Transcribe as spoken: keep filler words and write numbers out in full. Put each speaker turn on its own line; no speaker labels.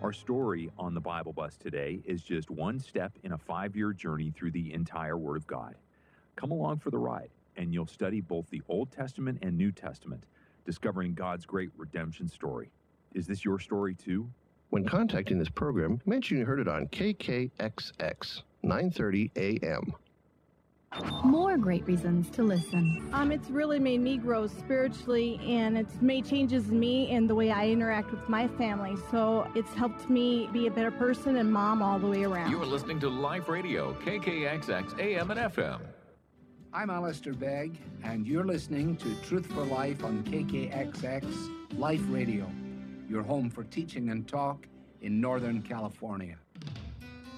Our story on the Bible Bus today is just one step in a five-year journey through the entire Word of God. Come along for the ride, and you'll study both the Old Testament and New Testament, discovering God's great redemption story. Is this your story too?
When contacting this program, mention you heard it on K K X X, nine thirty A M.
More great reasons to listen.
Um, it's really made me grow spiritually, and it's made changes in me and the way I interact with my family. So it's helped me be a better person and mom all the way around.
You're listening to Life Radio, K K X X A M and F M.
I'm Alistair Begg, and you're listening to Truth for Life on K K X X Life Radio, your home for teaching and talk in Northern California.